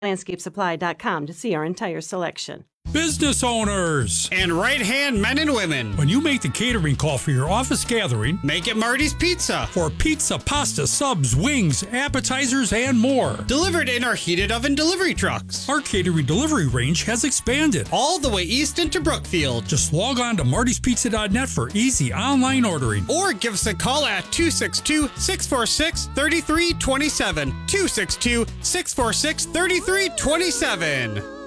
Landscapesupply.com to see our entire selection. Business owners and right-hand men and women. When you make the catering call for your office gathering, make it Marty's Pizza. For pizza, pasta, subs, wings, appetizers, and more. Delivered in our heated oven delivery trucks. Our catering delivery range has expanded all the way east into Brookfield. Just log on to martyspizza.net for easy online ordering. Or give us a call at 262-646-3327. 262-646-3327.